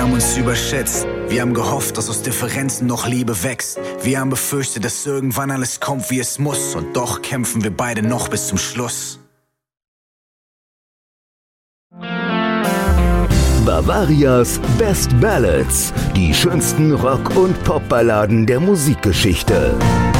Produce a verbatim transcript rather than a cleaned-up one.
haben uns überschätzt. Wir haben gehofft, dass aus Differenzen noch Liebe wächst. Wir haben befürchtet, dass irgendwann alles kommt, wie es muss. Und doch kämpfen wir beide noch bis zum Schluss. Bavarias Best Ballads. Die schönsten Rock- und Popballaden der Musikgeschichte.